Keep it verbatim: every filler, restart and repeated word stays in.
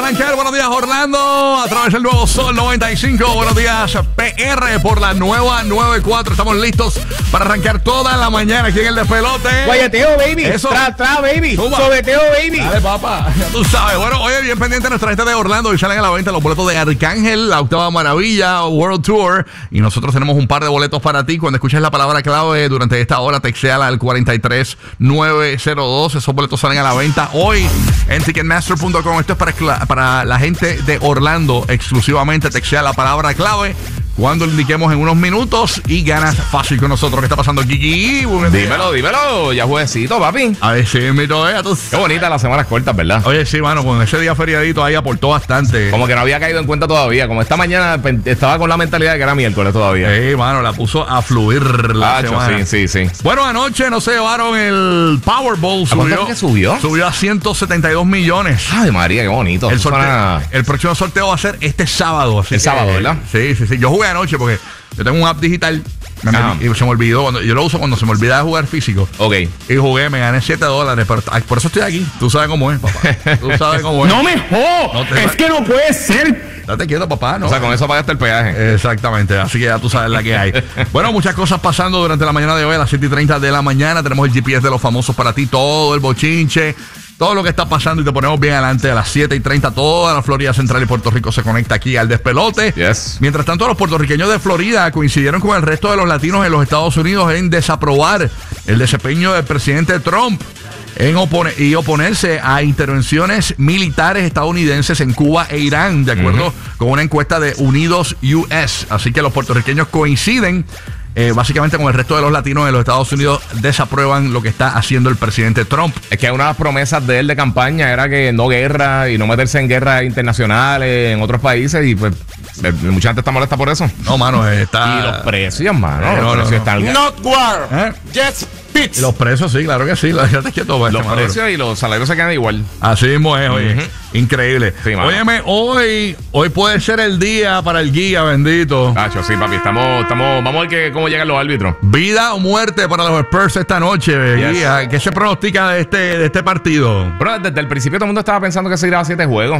arrancar. Buenos días, Orlando, a través del nuevo Sol noventa y cinco. Buenos días, P R, por la nueva noventa y cuatro. Estamos listos para arrancar toda la mañana aquí en el despelote. Guayateo, baby. Eso. Tra, tra, baby. Suma. Sobeteo, baby. Dale, papá. Ya tú sabes. Bueno, oye, bien pendiente nuestra gente de Orlando. Y salen a la venta los boletos de Arcángel, la octava maravilla, World Tour. Y nosotros tenemos un par de boletos para ti. Cuando escuches la palabra clave durante esta hora, textéala al cuatro tres nueve cero dos. Esos boletos salen a la venta hoy en ticketmaster punto com. Esto es para, para la gente de Orlando exclusivamente. Textea la palabra clave cuando lo indiquemos en unos minutos y ganas fácil con nosotros. ¿Qué está pasando, Kiki? Dímelo, dímelo. Ya jueguecito, papi. A ver si invito, eh. Tú... Qué bonita las semanas cortas, ¿verdad? Oye, sí, mano, con ese día feriadito ahí aportó bastante. Como que no había caído en cuenta todavía. Como esta mañana estaba con la mentalidad de que era miércoles todavía. Sí, mano, la puso a fluir la Acho, semana. sí, sí, sí. Bueno, anoche no se llevaron el Powerball. ¿A cuánto Subió, es que subió? Subió a ciento setenta y dos millones. Ay, María, qué bonito. El, sorteo, Suena... el próximo sorteo va a ser este sábado. Así el que, sábado, ¿verdad? Sí, sí, sí. Yo jugué anoche porque yo tengo un app digital me metí, y se me olvidó. Cuando, yo lo uso cuando se me olvida de jugar físico. Ok. Y jugué, me gané siete dólares. Pero ay, por eso estoy aquí. Tú sabes cómo es, papá. Tú sabes cómo es. ¡No me jodas! No te- Es que no puede ser. Date quieto, papá. No. O sea, con eso pagaste el peaje. Exactamente, así que ya tú sabes la que hay. Bueno, muchas cosas pasando durante la mañana de hoy a las siete y treinta de la mañana. Tenemos el G P S de los famosos para ti, todo el bochinche, todo lo que está pasando y te ponemos bien adelante a las siete y treinta. Toda la Florida Central y Puerto Rico se conecta aquí al despelote. Yes. Mientras tanto, los puertorriqueños de Florida coincidieron con el resto de los latinos en los Estados Unidos en desaprobar el desempeño del presidente Trump en opone y oponerse a intervenciones militares estadounidenses en Cuba e Irán, de acuerdo uh-huh. con una encuesta de Unidos U S. Así que los puertorriqueños coinciden eh, básicamente con el resto de los latinos en los Estados Unidos, desaprueban lo que está haciendo el presidente Trump. Es que una de las promesas de él de campaña era que no guerra y no meterse en guerras internacionales en otros países, y pues mucha gente está molesta por eso. No, mano, está... Y los precios, mano, Eh, los no, precios no, están... Not war. ¿Eh? Just pits. Y los precios, sí, claro que sí. Déjate quieto, pues, Los Maduro. precios y los salarios se quedan igual. Así mismo es, oye. Uh-huh. Increíble. Sí, mano. Óyeme, hoy, hoy puede ser el día para el guía, bendito. Tacho, sí, papi, estamos, estamos, vamos a ver que, cómo llegan los árbitros. Vida o muerte para los Spurs esta noche, Yes. guía. ¿Qué se pronostica de este, de este partido? Pero desde el principio todo el mundo estaba pensando que se irá a siete juegos.